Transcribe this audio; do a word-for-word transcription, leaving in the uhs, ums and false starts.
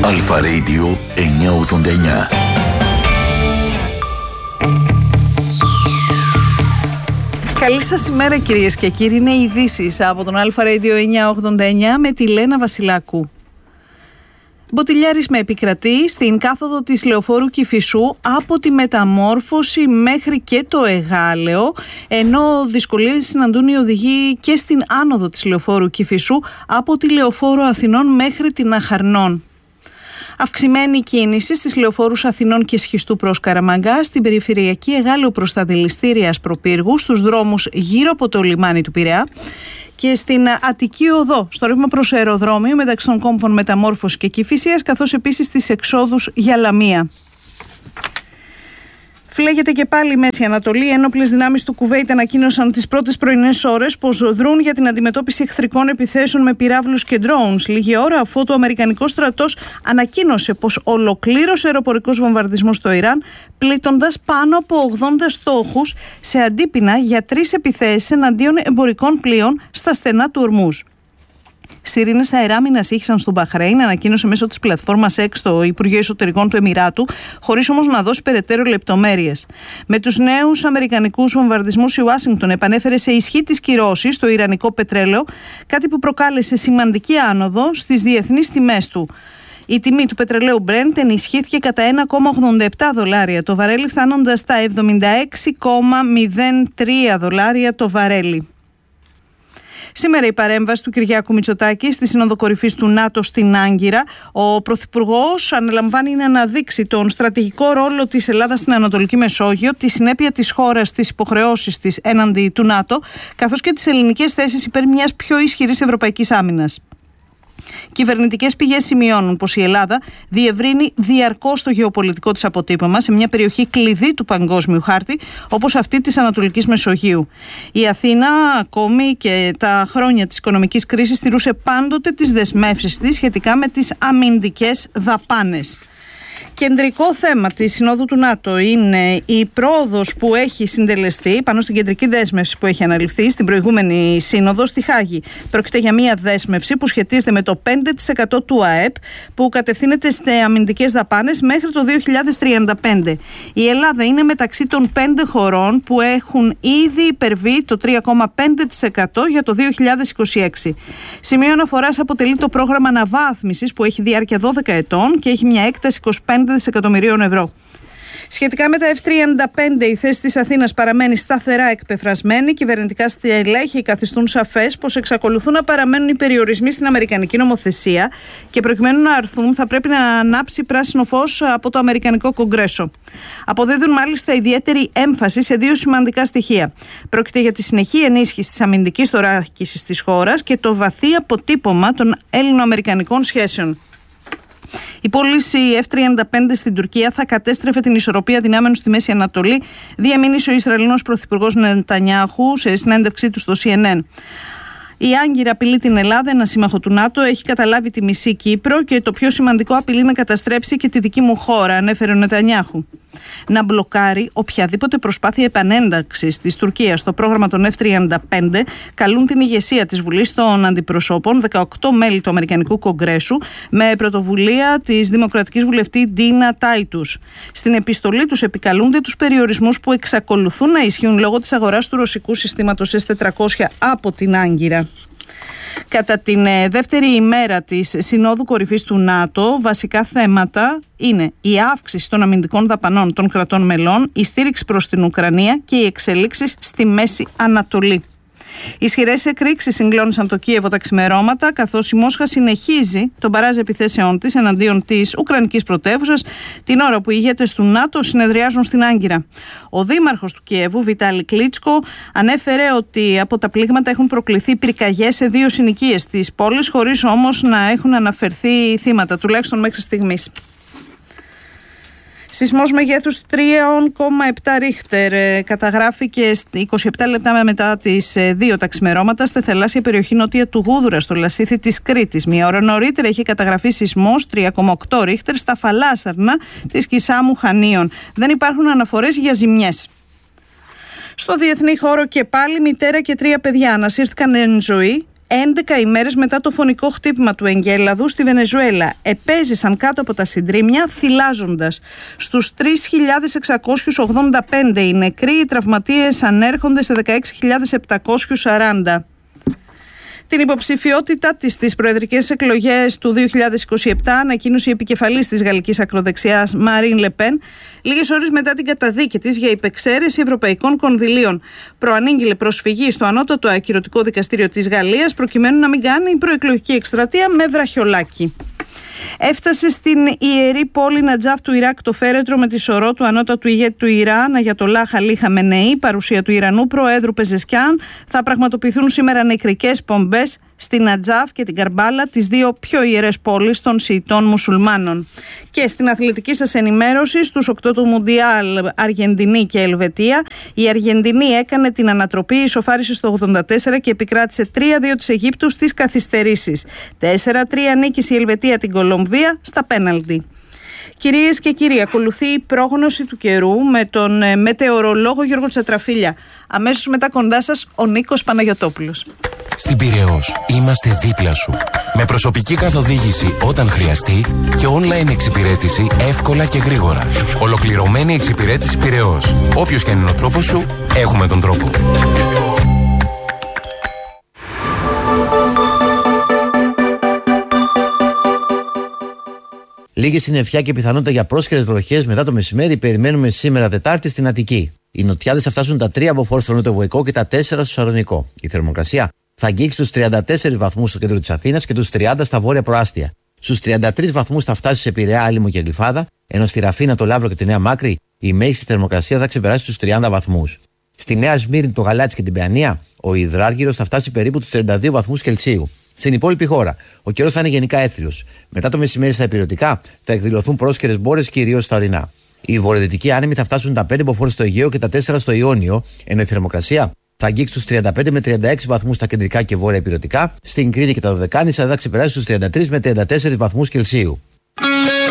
Αλφα Radio εννιακόσια ογδόντα εννιά. Καλή σας ημέρα κυρίες και κύριοι, είναι οι ειδήσεις από τον Αλφα Radio εννιακόσια ογδόντα εννιά με τη Λένα Βασιλάκου. Μποτιλιάρισμα επικρατεί στην κάθοδο της λεωφόρου Κηφισού από τη Μεταμόρφωση μέχρι και το Εγάλεο, ενώ δυσκολίες συναντούν οι οδηγοί και στην άνοδο της λεωφόρου Κηφισού από τη λεωφόρο Αθηνών μέχρι την Αχαρνών. Αυξημένη κίνηση στις λεωφόρους Αθηνών και Σχιστού προς Καραμαγκά, στην περιφερειακή Εγάλεο προς τα δηληστήρια Ασπροπύργου, στους δρόμους γύρω από το λιμάνι του Πειραιά και στην Αττική Οδό, στο ρεύμα προς αεροδρόμιο μεταξύ των κόμβων Μεταμόρφωσης και Κηφισίας, καθώς επίσης στις εξόδους για Λαμία. Φλέγεται και πάλι η Μέση Ανατολή. Οι ένοπλες δυνάμεις του Κουβέιτ ανακοίνωσαν τις πρώτες πρωινές ώρες πως δρούν για την αντιμετώπιση εχθρικών επιθέσεων με πυράβλους και drones. Λίγη ώρα αφού το αμερικανικό στρατός ανακοίνωσε πως ολοκλήρωσε αεροπορικός βομβαρδισμός στο Ιράν, πλήττοντας πάνω από ογδόντα στόχους σε αντίπεινα για τρεις επιθέσεις εναντίον εμπορικών πλοίων στα στενά του Ορμούζ. Σιρήνες αεράμινας ήχησαν στο Μπαχρέιν, ανακοίνωσε μέσω της πλατφόρμας X το Υπουργείο Εσωτερικών του Εμιράτου, χωρίς όμως να δώσει περαιτέρω λεπτομέρειες. Με τους νέους αμερικανικούς βομβαρδισμούς, η Ουάσιγκτον επανέφερε σε ισχύ τις κυρώσεις στο ιρανικό πετρέλαιο, κάτι που προκάλεσε σημαντική άνοδο στις διεθνείς τιμές του. Η τιμή του πετρελαίου Brent ενισχύθηκε κατά ένα κόμμα ογδόντα επτά δολάρια το βαρέλι, φτάνοντας στα εβδομήντα έξι κόμμα μηδέν τρία δολάρια το βαρέλι. Σήμερα η παρέμβαση του Κυριάκου Μητσοτάκη στη Σύνοδο Κορυφής του ΝΑΤΟ στην Άγκυρα. Ο Πρωθυπουργός αναλαμβάνει να αναδείξει τον στρατηγικό ρόλο της Ελλάδας στην Ανατολική Μεσόγειο, τη συνέπεια της χώρας στις υποχρεώσεις της έναντι του ΝΑΤΟ, καθώς και τις ελληνικές θέσεις υπέρ μιας πιο ισχυρής ευρωπαϊκής άμυνας. Κυβερνητικές πηγές σημειώνουν πως η Ελλάδα διευρύνει διαρκώς το γεωπολιτικό της αποτύπωμα σε μια περιοχή κλειδί του παγκόσμιου χάρτη, όπως αυτή της Ανατολικής Μεσογείου. Η Αθήνα, ακόμη και τα χρόνια της οικονομικής κρίσης, τηρούσε πάντοτε τις δεσμεύσεις της σχετικά με τις αμυντικές δαπάνες. Κεντρικό θέμα της Συνόδου του ΝΑΤΟ είναι η πρόοδος που έχει συντελεστεί πάνω στην κεντρική δέσμευση που έχει αναλυφθεί στην προηγούμενη Σύνοδο στη Χάγη. Πρόκειται για μια δέσμευση που σχετίζεται με το πέντε τοις εκατό του ΑΕΠ που κατευθύνεται σε αμυντικές δαπάνες μέχρι το δύο χιλιάδες τριάντα πέντε. Η Ελλάδα είναι μεταξύ των πέντε χωρών που έχουν ήδη υπερβεί το τρία κόμμα πέντε τοις εκατό για το δύο χιλιάδες είκοσι έξι. Σημείο αναφοράς αποτελεί το πρόγραμμα αναβάθμισης που έχει διάρκεια δώδεκα ετών και έχει μια έκταση είκοσι πέντε δισεκατομμυρίων ευρώ. Σχετικά με τα εφ τριάντα πέντε, η θέση της Αθήνας παραμένει σταθερά εκπεφρασμένη. Κυβερνητικά στελέχη καθιστούν σαφές πως εξακολουθούν να παραμένουν οι περιορισμοί στην αμερικανική νομοθεσία και προκειμένου να αρθούν θα πρέπει να ανάψει πράσινο φως από το Αμερικανικό Κογκρέσο. Αποδίδουν μάλιστα ιδιαίτερη έμφαση σε δύο σημαντικά στοιχεία. Πρόκειται για τη συνεχή ενίσχυση της αμυντικής θωράκισης της χώρας και το βαθύ αποτύπωμα των Έλληνο-Αμερικανικών σχέσεων. Η πώληση εφ τριάντα πέντε στην Τουρκία θα κατέστρεφε την ισορροπία δυνάμεων στη Μέση Ανατολή, διαμήνυσε ο Ισραηλινός Πρωθυπουργός Νετανιάχου σε συνέντευξή του στο σι εν εν. Η Άγκυρα απειλεί την Ελλάδα, ένα σύμμαχο του ΝΑΤΟ, έχει καταλάβει τη μισή Κύπρο και το πιο σημαντικό, απειλεί να καταστρέψει και τη δική μου χώρα, ανέφερε ο Νετανιάχου. Να μπλοκάρει οποιαδήποτε προσπάθεια επανένταξης της Τουρκίας στο πρόγραμμα των εφ τριάντα πέντε, καλούν την ηγεσία της Βουλής των Αντιπροσώπων, δεκαοκτώ μέλη του Αμερικανικού Κογκρέσου, με πρωτοβουλία της Δημοκρατικής Βουλευτή Ντίνα Τάιτους. Στην επιστολή τους επικαλούνται τους περιορισμούς που εξακολουθούν να ισχύουν λόγω της αγοράς του ρωσικού συστήματος ες τετρακόσια από την Άγκυρα. Κατά την δεύτερη ημέρα της Συνόδου Κορυφής του ΝΑΤΟ, βασικά θέματα είναι η αύξηση των αμυντικών δαπανών των κρατών μελών, η στήριξη προς την Ουκρανία και οι εξελίξεις στη Μέση Ανατολή. Ισχυρές εκρήξεις συγκλώνησαν το Κίεβο τα ξημερώματα, καθώς η Μόσχα συνεχίζει τον μπαράζ επιθέσεών της εναντίον της Ουκρανικής πρωτεύουσας, την ώρα που οι ηγέτες του ΝΑΤΟ συνεδριάζουν στην Άγκυρα. Ο δήμαρχος του Κιέβου, Βιτάλη Κλίτσκο, ανέφερε ότι από τα πλήγματα έχουν προκληθεί πυρκαγιές σε δύο συνοικίες της πόλης, χωρίς όμως να έχουν αναφερθεί θύματα, τουλάχιστον μέχρι στιγμής. Σεισμός μεγέθους τρία κόμμα επτά ρίχτερ καταγράφηκε είκοσι επτά λεπτά μετά τις δύο τα ξημερώματα στη θαλάσσια περιοχή νότια του Γούδουρα, στο Λασίθι της Κρήτης. Μια ώρα νωρίτερα είχε καταγραφεί σεισμός τρία κόμμα οκτώ ρίχτερ στα Φαλάσσαρνα της Κισάμου Χανίων. Δεν υπάρχουν αναφορές για ζημιές. Στο διεθνή χώρο και πάλι, μητέρα και τρία παιδιά ανασύρθηκαν εν ζωή έντεκα ημέρες μετά το φωνικό χτύπημα του εγκέλαδου στη Βενεζουέλα. Επέζησαν κάτω από τα συντρίμμια θυλάζοντας. Στους τρεις χιλιάδες εξακόσιους ογδόντα πέντε οι νεκροί, οι τραυματίες ανέρχονται σε δεκαέξι χιλιάδες επτακόσιους σαράντα. Την υποψηφιότητά της στις προεδρικές εκλογές του δύο χιλιάδες είκοσι επτά ανακοίνωσε η επικεφαλής της γαλλικής ακροδεξιάς Μαρίν Λε Πεν, λίγες ώρες μετά την καταδίκη της για υπεξαίρεση ευρωπαϊκών κονδυλίων. Προανήγγειλε προσφυγή στο ανώτατο ακυρωτικό δικαστήριο της Γαλλίας προκειμένου να μην κάνει η προεκλογική εκστρατεία με βραχιολάκι. Έφτασε στην ιερή πόλη Νατζάφ του Ιράκ το φέρετρο με τη σωρό του ανώτατου ηγέτη του Ιράν, Αγιατολάχ Αλί Χαμενεή, παρουσία του Ιρανού Προέδρου Πεζεσκιάν. Θα πραγματοποιηθούν σήμερα νεκρικές πομπές στη Νατζάφ και την Καρμπάλα, τις δύο πιο ιερές πόλεις των Σιητών Μουσουλμάνων. Και στην αθλητική σας ενημέρωση, στους οκτώ του Μουντιάλ Αργεντινή και Ελβετία, η Αργεντινή έκανε την ανατροπή, ισοφάρισε στο ογδόντα τέσσερα και επικράτησε τρία δύο της Αιγύπτου στις καθυστερήσεις. τέσσερα τρία νίκησε η Ελβετία την Κολομβία στα πέναλτι. Κυρίες και κύριοι, ακολουθεί η πρόγνωση του καιρού με τον μετεωρολόγο Γιώργο Τσατραφίλια. Αμέσως μετά κοντά σας ο Νίκος Παναγιωτόπουλος. Στην Πειραιώς είμαστε δίπλα σου. Με προσωπική καθοδήγηση όταν χρειαστεί και online εξυπηρέτηση εύκολα και γρήγορα. Ολοκληρωμένη εξυπηρέτηση Πειραιώς. Όποιος και αν είναι ο τρόπος σου, έχουμε τον τρόπο. Λίγη συννεφιά και πιθανότητα για πρόσχερες βροχές μετά το μεσημέρι περιμένουμε σήμερα Τετάρτη στην Αττική. Οι νοτιάδες θα φτάσουν τα τρία μποφόρ στο νοτιοβοϊκό και τα τέσσερα στο Σαλονικό. Η θερμοκρασία θα αγγίξει στους τριάντα τέσσερις βαθμούς στο κέντρο της Αθήνας και τους τριάντα στα βόρεια προάστια. Στους τριάντα τρεις βαθμούς θα φτάσει σε Πειραιά, Άλυμο και Γλυφάδα, ενώ στη Ραφίνα, το Λαύρο και τη Νέα Μάκρη η μέγιστη θερμοκρασία θα ξεπεράσει τους τριάντα βαθμούς. Στη Νέα Σμύρνη, το Γαλάτσι και την Παιανία, ο υδράργυρος θα φτάσει περίπου τους τριάντα δύο βαθμούς Κελσίου. Στην υπόλοιπη χώρα, ο καιρός θα είναι γενικά έθριος. Μετά το μεσημέρι στα υπηρετικά θα εκδηλωθούν πρόσχερες μπόρες κυρίως στα ορεινά. Οι βορειοδυτικοί άνεμοι θα φτάσουν τα πέντε μποφόρ στο Αιγαίο και τα τέσσερα στο Ιόνιο, ενώ η θερμοκρασία θα αγγίξει στους τριάντα πέντε με τριάντα έξι βαθμούς στα κεντρικά και βόρεια υπηρετικά. Στην Κρήτη και τα Δωδεκάνησα θα ξεπεράσει στους τριάντα τρεις με τριάντα τέσσερις βαθμούς Κελσίου.